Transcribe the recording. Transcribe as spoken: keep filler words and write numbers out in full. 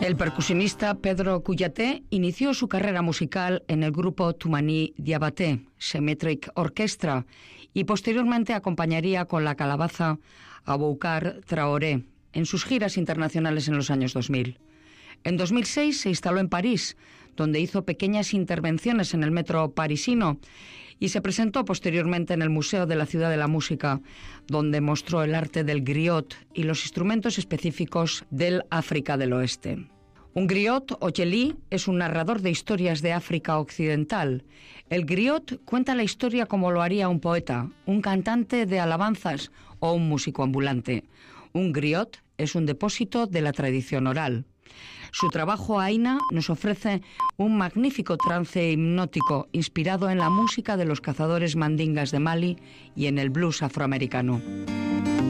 El percusionista Pedro Cuyaté inició su carrera musical en el grupo Toumani Diabaté, Symmetric Orchestra, y posteriormente acompañaría con la calabaza a Boubacar Traoré en sus giras internacionales en los años dos mil. En dos mil seis se instaló en París, donde hizo pequeñas intervenciones en el metro parisino y se presentó posteriormente en el Museo de la Ciudad de la Música, donde mostró el arte del griot y los instrumentos específicos del África del Oeste. Un griot o chelí es un narrador de historias de África Occidental. El griot cuenta la historia como lo haría un poeta, un cantante de alabanzas o un músico ambulante. Un griot es un depósito de la tradición oral. Su trabajo Aina nos ofrece un magnífico trance hipnótico inspirado en la música de los cazadores mandingas de Mali y en el blues afroamericano.